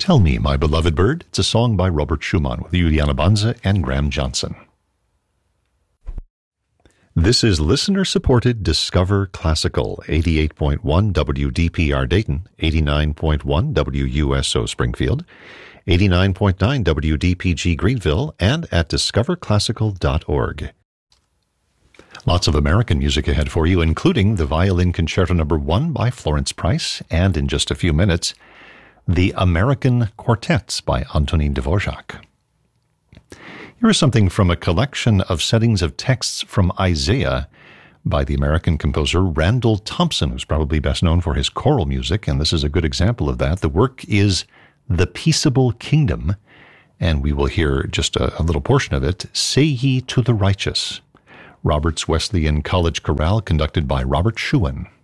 Tell Me, My Beloved Bird. It's a song by Robert Schumann with Juliana Banza and Graham Johnson. This is listener-supported Discover Classical, 88.1 WDPR Dayton, 89.1 WUSO Springfield, 89.9 WDPG Greenville, and at discoverclassical.org. Lots of American music ahead for you, including the Violin Concerto No. 1 by Florence Price, and in just a few minutes, the American Quartets by Antonin Dvorak. Here is something from a collection of settings of texts from Isaiah by the American composer Randall Thompson, who's probably best known for his choral music, and this is a good example of that. The work is The Peaceable Kingdom, and we will hear just a little portion of it, Say Ye to the Righteous. Roberts Wesleyan College Chorale, conducted by Robert Schumann.